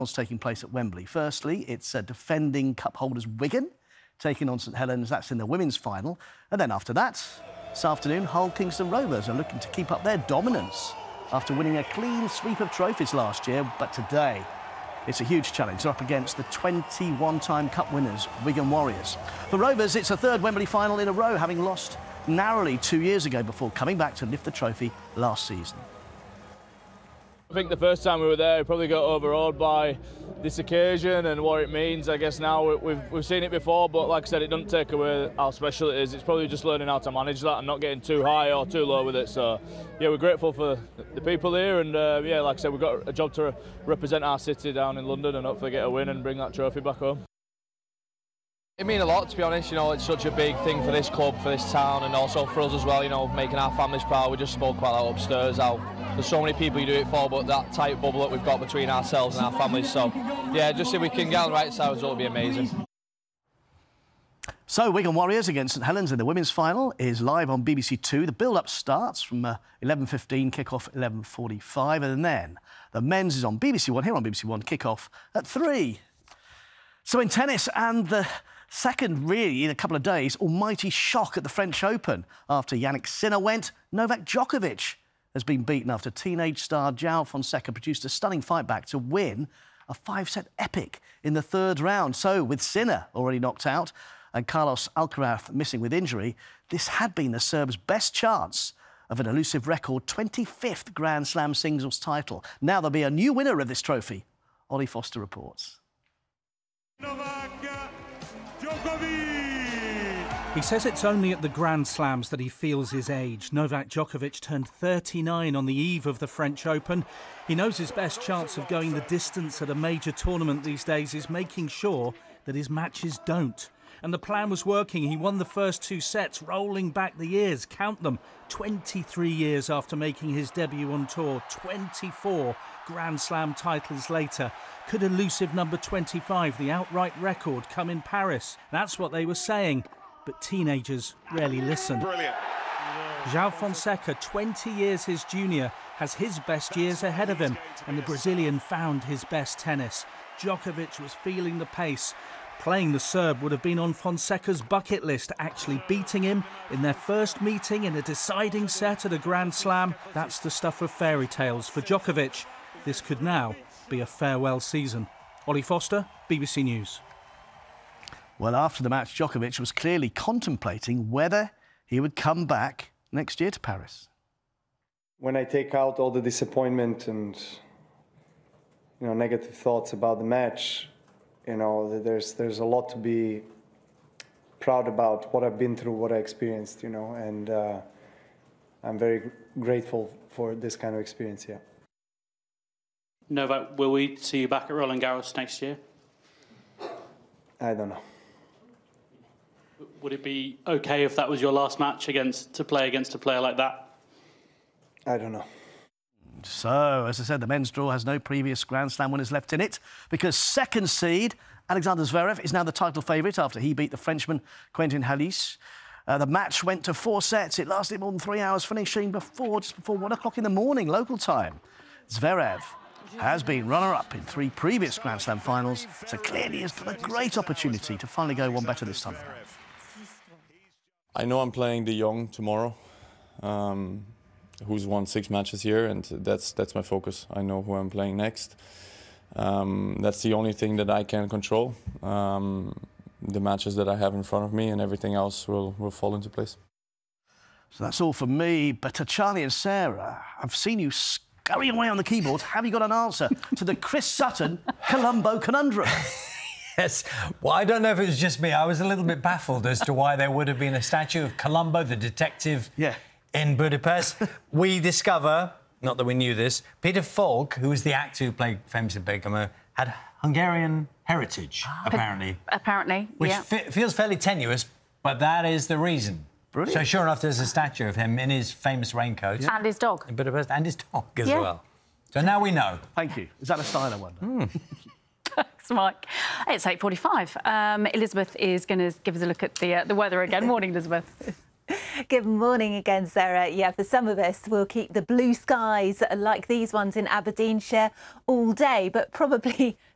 What's taking place at Wembley? Firstly, it's defending cup holders Wigan taking on St Helens. That's in the women's final. And then after that, this afternoon, Hull Kingston Rovers are looking to keep up their dominance after winning a clean sweep of trophies last year. But today, it's a huge challenge. They're up against the 21-time cup winners, Wigan Warriors. For Rovers, it's a third Wembley final in a row, having lost narrowly 2 years ago before coming back to lift the trophy last season. I think the first time we were there, we probably got overawed by this occasion and what it means. I guess now we've seen it before, but like I said, it doesn't take away how special it is. It's probably just learning how to manage that and not getting too high or too low with it. So, yeah, we're grateful for the people here, and yeah, like I said, we've got a job to represent our city down in London and hopefully get a win and bring that trophy back home. It means a lot, to be honest. You know, it's such a big thing for this club, for this town, and also for us as well. You know, making our families proud. We just spoke about that upstairs. How there's so many people you do it for, but that tight bubble that we've got between ourselves and our families. So, yeah, just if we can get on the right side, it'll be amazing. So, Wigan Warriors against St Helens in the women's final is live on BBC Two. The build-up starts from 11:15, kick-off 11:45, and then the men's is on BBC One, here on BBC One, kick-off at 3. So in tennis, and the second, really, in a couple of days, almighty shock at the French Open. After Jannik Sinner went, Novak Djokovic has been beaten after teenage star João Fonseca produced a stunning fight back to win a 5-set epic in the third round. So, with Sinner already knocked out and Carlos Alcaraz missing with injury, this had been the Serb's best chance of an elusive record 25th Grand Slam singles title. Now there'll be a new winner of this trophy. Ollie Foster reports. Novak Djokovic! He says it's only at the Grand Slams that he feels his age. Novak Djokovic turned 39 on the eve of the French Open. He knows his best chance of going the distance at a major tournament these days is making sure that his matches don't. And the plan was working. He won the first 2 sets, rolling back the years. Count them, 23 years after making his debut on tour. 24 Grand Slam titles later. Could elusive number 25, the outright record, come in Paris? That's what they were saying. But teenagers rarely listen. Brilliant. João Fonseca, 20 years his junior, has his best years ahead of him, and the Brazilian found his best tennis. Djokovic was feeling the pace. Playing the Serb would have been on Fonseca's bucket list. Actually beating him in their first meeting in a deciding set at a Grand Slam, that's the stuff of fairy tales. For Djokovic, this could now be a farewell season. Ollie Foster, BBC News. Well, after the match, Djokovic was clearly contemplating whether he would come back next year to Paris. When I take out all the disappointment and, negative thoughts about the match, there's a lot to be proud about, what I've been through, what I experienced, and I'm very grateful for this kind of experience, yeah. Novak, will we see you back at Roland Garros next year? I don't know. Would it be okay if that was your last match to play against a player like that? I don't know. So, as I said, the men's draw has no previous Grand Slam winners left in it because second seed Alexander Zverev is now the title favourite after he beat the Frenchman Quentin Halys. The match went to 4 sets. It lasted more than 3 hours, finishing just before 1 o'clock in the morning, local time. Zverev has been runner-up in 3 previous Grand Slam finals, so clearly has got a great opportunity to finally go one better this time around. I know I'm playing De Jong tomorrow, who's won 6 matches here, and that's my focus. I know who I'm playing next. That's the only thing that I can control. The matches that I have in front of me, and everything else will fall into place. So that's all from me. But to Charlie and Sarah, I've seen you scurrying away on the keyboard. Have you got an answer to the Chris Sutton Colombo conundrum? Yes. Well, I don't know if it was just me. I was a little bit baffled as to why there would have been a statue of Colombo, the detective, in Budapest. We discover, not that we knew this, Peter Falk, who was the actor who played famously Bergamo, had Hungarian heritage, apparently. Apparently, which feels fairly tenuous, but that is the reason. Brilliant. So sure enough, there's a statue of him in his famous raincoat. And his dog. In Budapest, and his dog as well. So now we know. Thank you. Is that a style, I wonder? Thanks, Mike. It's 8:45. Elizabeth is going to give us a look at the weather again. Morning, Elizabeth. Good morning again, Sarah. Yeah, for some of us, we'll keep the blue skies like these ones in Aberdeenshire all day, but probably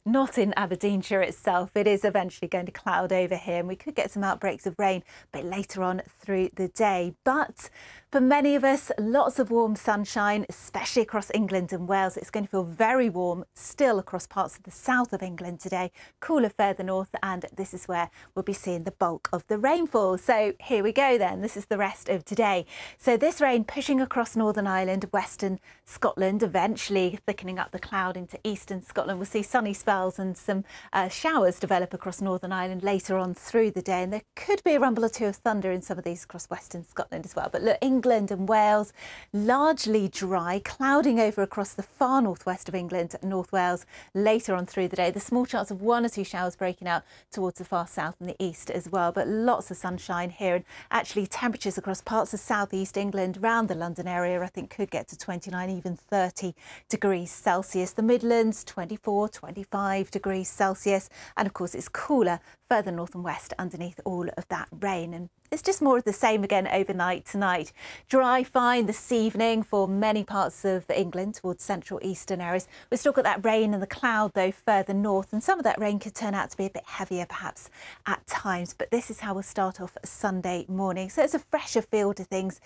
not in Aberdeenshire itself. It is eventually going to cloud over here and we could get some outbreaks of rain a bit later on through the day. But for many of us, lots of warm sunshine, especially across England and Wales. It's going to feel very warm still across parts of the south of England today, cooler further north, and this is where we'll be seeing the bulk of the rainfall. So here we go then. This is the rest of today. So this rain pushing across Northern Ireland, western Scotland, eventually thickening up the cloud into eastern Scotland. We'll see sunny spells and some showers develop across Northern Ireland later on through the day, and there could be a rumble or two of thunder in some of these across western Scotland as well. But look, England and Wales largely dry, clouding over across the far northwest of England and North Wales later on through the day. The small chance of 1 or 2 showers breaking out towards the far south and the east as well, but lots of sunshine here, and actually temperatures across parts of southeast England around the London area I think could get to 29, even 30 degrees Celsius. The Midlands 24, 25 degrees Celsius, and of course it's cooler further north and west underneath all of that rain. And it's just more of the same again overnight tonight. Dry, fine this evening for many parts of England towards central eastern areas. We've still got that rain and the cloud though further north, and some of that rain could turn out to be a bit heavier perhaps at times. But this is how we'll start off Sunday morning. So it's a fresher feel to things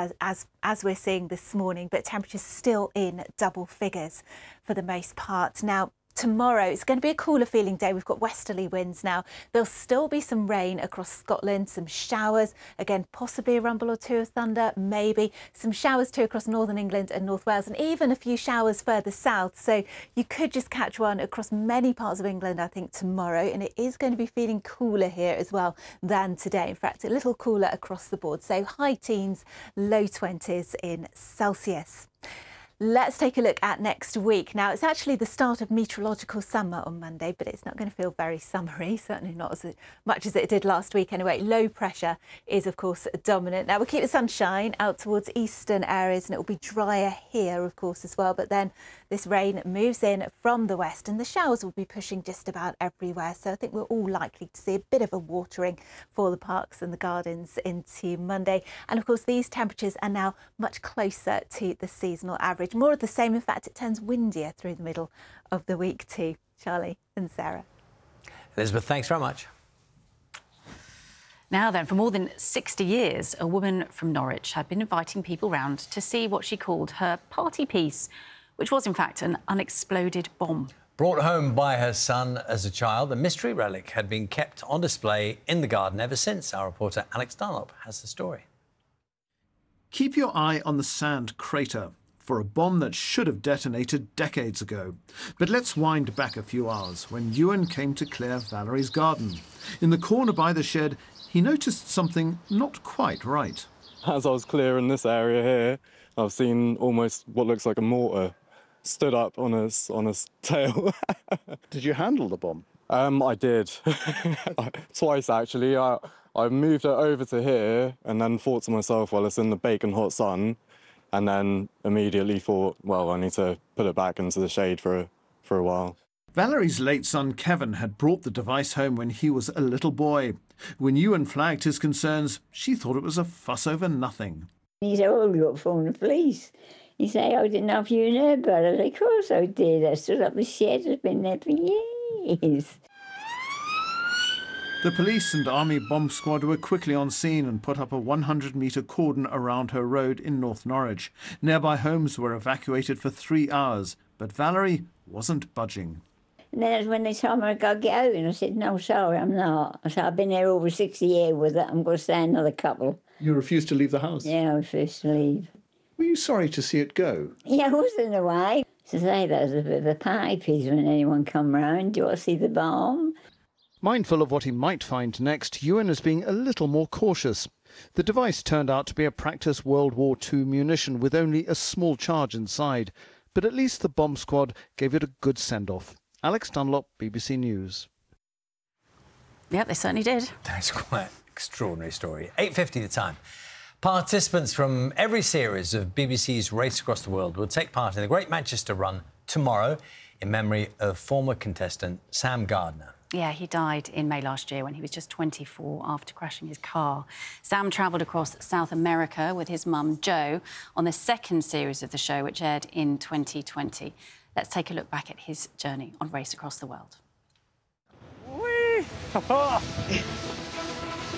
as we're seeing this morning, but temperatures still in double figures for the most part. Now, tomorrow, it's going to be a cooler feeling day. We've got westerly winds now. There'll still be some rain across Scotland, some showers. Again, possibly a rumble or two of thunder, maybe. Some showers too across northern England and North Wales, and even a few showers further south. So you could just catch one across many parts of England, I think, tomorrow. And it is going to be feeling cooler here as well than today. In fact, a little cooler across the board. So high teens, low 20s in Celsius. Let's take a look at next week. Now, it's actually the start of meteorological summer on Monday, but it's not going to feel very summery, certainly not as much as it did last week anyway. Low pressure is, of course, dominant. Now, we'll keep the sunshine out towards eastern areas, and it will be drier here, of course, as well. But then this rain moves in from the west, and the showers will be pushing just about everywhere. So I think we're all likely to see a bit of a watering for the parks and the gardens into Monday. And, of course, these temperatures are now much closer to the seasonal average. More of the same. In fact, it turns windier through the middle of the week too. Charlie and Sarah. Elizabeth, thanks very much. Now then, for more than 60 years, a woman from Norwich had been inviting people round to see what she called her party piece, which was in fact an unexploded bomb. Brought home by her son as a child, the mystery relic had been kept on display in the garden ever since. Our reporter Alex Dunlop has the story. Keep your eye on the sand crater for a bomb that should have detonated decades ago. But let's wind back a few hours when Ewan came to clear Valerie's garden. In the corner by the shed, he noticed something not quite right. As I was clearing this area here, I've seen almost what looks like a mortar stood up on its tail. Did you handle the bomb? I did. Twice, actually. I moved it over to here and then thought to myself, well, it's in the baking hot sun. And then immediately thought, well, I need to put it back into the shade for a while. Valerie's late son Kevin had brought the device home when he was a little boy. When Ewan flagged his concerns, she thought it was a fuss over nothing. He said, oh, we got to phone the police. He said, I didn't know if you knew about it. I said, of course I did. I stood up the shed. It's been there for years. The police and army bomb squad were quickly on scene and put up a 100-metre cordon around her road in North Norwich. Nearby homes were evacuated for 3 hours, but Valerie wasn't budging. And then that's when they told me I got to get out, and I said, no, sorry, I'm not. I said, I've been there over 60 years with it. I'm going to stay another couple. You refused to leave the house? Yeah, I refused to leave. Were you sorry to see it go? Yeah, I was in a way. To say that was a bit of a party piece when anyone come round. Do you want to see the bomb? Mindful of what he might find next, Ewan is being a little more cautious. The device turned out to be a practice World War II munition with only a small charge inside, but at least the bomb squad gave it a good send-off. Alex Dunlop, BBC News. Yep, they certainly did. That's quite an extraordinary story. 8:50 the time. Participants from every series of BBC's Race Across the World will take part in the Great Manchester Run tomorrow in memory of former contestant Sam Gardner. Yeah, he died in May last year when he was just 24 after crashing his car. Sam travelled across South America with his mum, Jo, on the second series of the show, which aired in 2020. Let's take a look back at his journey on Race Across the World.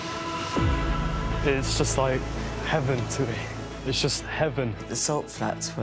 It's just like heaven to me. It's just heaven. The salt flats were